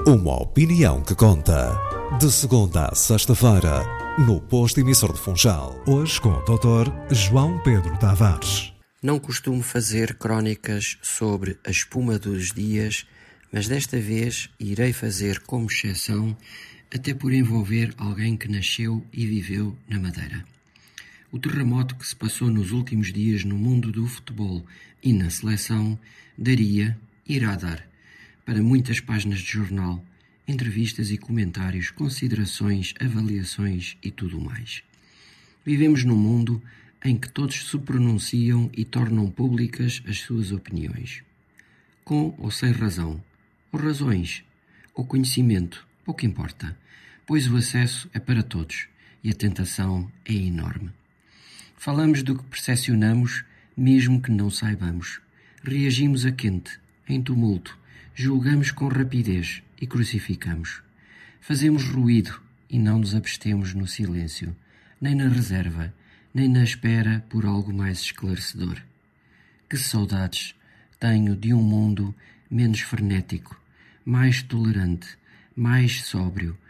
Uma opinião que conta. De segunda a sexta-feira, no posto emissor de Funchal. Hoje com o Dr. João Pedro Tavares. Não costumo fazer crónicas sobre a espuma dos dias, mas desta vez irei fazer como exceção, até por envolver alguém que nasceu e viveu na Madeira. O terremoto que se passou nos últimos dias no mundo do futebol e na seleção irá dar, para muitas páginas de jornal, entrevistas e comentários, considerações, avaliações e tudo mais. Vivemos num mundo em que todos se pronunciam e tornam públicas as suas opiniões. Com ou sem razão, ou razões, ou conhecimento, pouco importa, pois o acesso é para todos e a tentação é enorme. Falamos do que percepcionamos, mesmo que não saibamos. Reagimos a quente, em tumulto, julgamos com rapidez e crucificamos. Fazemos ruído e não nos abstemos no silêncio, nem na reserva, nem na espera por algo mais esclarecedor. Que saudades tenho de um mundo menos frenético, mais tolerante, mais sóbrio,